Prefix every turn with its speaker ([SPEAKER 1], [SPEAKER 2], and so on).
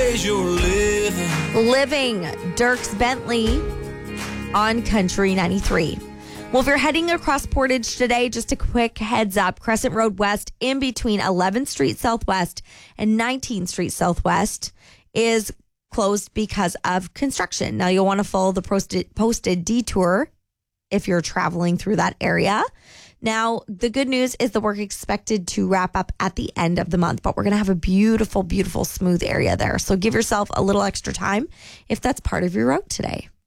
[SPEAKER 1] days you're
[SPEAKER 2] Living, Dierks Bentley on Country 93. Well, if you're heading across Portage today, just a quick heads up. Crescent Road West in between 11th Street Southwest and 19th Street Southwest is closed because of construction. Now, you'll want to follow the posted detour if you're traveling through that area. Now, the good news is the work expected to wrap up at the end of the month, but we're going to have a beautiful, beautiful, smooth area there. So give yourself a little extra time if that's part of your route today.